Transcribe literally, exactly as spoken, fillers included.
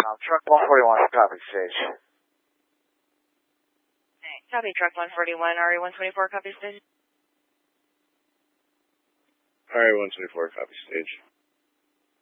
Um, truck one forty-one, copy, stage. Copy, truck one forty-one, R E one twenty-four, copy, stage. R E one twenty-four, copy, stage.